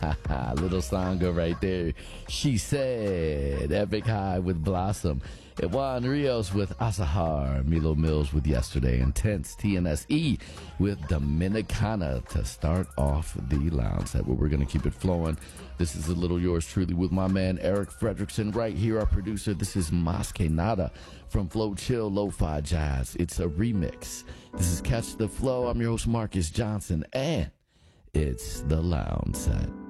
Little Sangha right there. She said, Epic High with Blossom. Juan Rios with Asahar. Milo Mills with Yesterday. Intense TNSE with Dominicana to start off the lounge set. Where we're going to keep it flowing. This is a little yours truly with my man Eric Fredrickson right here, our producer. This is Mas Que Nada from Flow Chill Lo-Fi Jazz. It's a remix. This is Catch the Flow. I'm your host Marcus Johnson, and it's the lounge set.